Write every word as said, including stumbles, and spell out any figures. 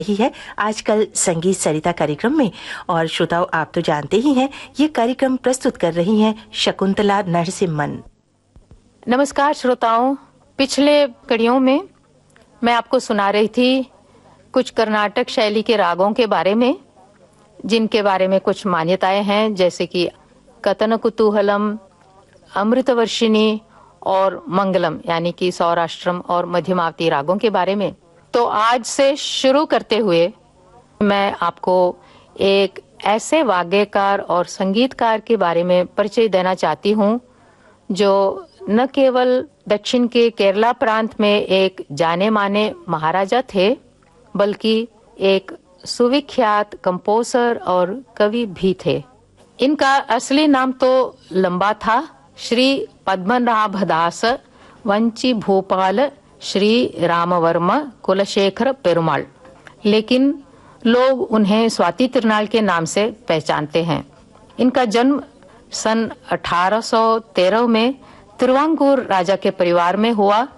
ही है आजकल संगीत सरिता कार्यक्रम में। और श्रोताओं, आप तो जानते ही हैं ये कार्यक्रम प्रस्तुत कर रही हैं शकुंतला नरसिम्हन। नमस्कार श्रोताओं, पिछले कड़ियों में मैं आपको सुना रही थी कुछ कर्नाटक शैली के रागों के बारे में, जिनके बारे में कुछ मान्यताएं हैं, जैसे कि कतन कुतूहलम, अमृतवर्षिणी और मंगलम, यानी कि सौराष्ट्रम और मध्यमावती रागों के बारे में। तो आज से शुरू करते हुए मैं आपको एक ऐसे वाद्यकार और संगीतकार के बारे में परिचय देना चाहती हूँ जो न केवल दक्षिण के केरला प्रांत में एक जाने माने महाराजा थे, बल्कि एक सुविख्यात कंपोजर और कवि भी थे। इनका असली नाम तो लंबा था, श्री पद्मनाभदास वंची भूपाल श्री रामवर्मा कुलशेखर पेरुमाल, लेकिन लोग उन्हें स्वाति तिरुनाल के नाम से पहचानते हैं। इनका जन्म सन अठारह सौ तेरह में तिरुवांकूर राजा के परिवार में हुआ।